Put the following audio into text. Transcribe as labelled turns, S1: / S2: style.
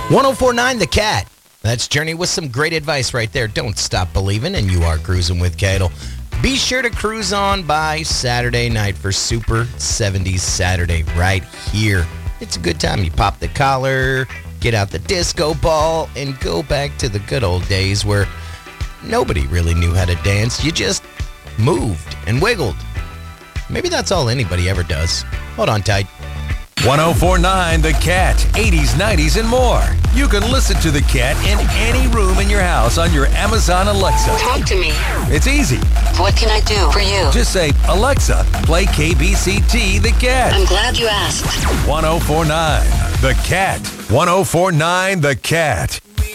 S1: 1049 The Cat. That's Journey with some great advice right there. Don't stop believing, and you are cruising with Cadle. Be sure to cruise on by Saturday night for Super 70s Saturday right here. It's a good time. You pop the collar, get out the disco ball, and go back to the good old days where nobody really knew how to dance. You just moved and wiggled. Maybe that's all anybody ever does. Hold on tight.
S2: 1049 The Cat, 80s, 90s, and more. You can listen to The Cat in any room in your house on your Amazon Alexa.
S3: Talk to me.
S2: It's easy.
S3: What can I do for you?
S2: Just say, Alexa, play KBCT The Cat.
S3: I'm glad you asked.
S2: 1049 The Cat. 1049 The Cat.